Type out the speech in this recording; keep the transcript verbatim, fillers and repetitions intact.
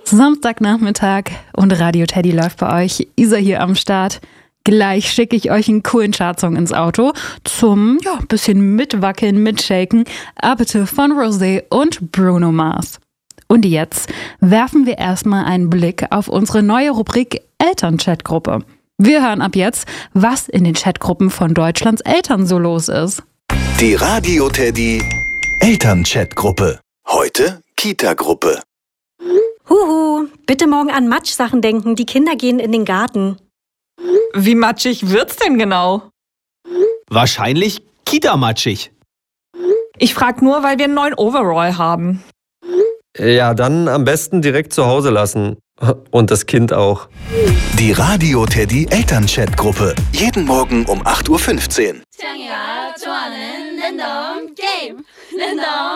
Samstagnachmittag und Radio Teddy läuft bei euch. Isa hier am Start. Gleich schicke ich euch einen coolen Chartsong ins Auto zum ja, bisschen mitwackeln, mitshaken. Abete von Rosé und Bruno Mars. Und jetzt werfen wir erstmal einen Blick auf unsere neue Rubrik Elternchatgruppe. Wir hören ab jetzt, was in den Chatgruppen von Deutschlands Eltern so los ist. Die Radio Teddy Elternchatgruppe. Heute Kita-Gruppe. Huhu, bitte morgen an Matschsachen denken. Die Kinder gehen in den Garten. Wie matschig wird's denn genau? Wahrscheinlich Kita-matschig. Ich frag nur, weil wir einen neuen Overall haben. Ja, dann am besten direkt zu Hause lassen. Und das Kind auch. Die Radio Teddy Elternchatgruppe. Jeden Morgen um acht Uhr fünfzehn.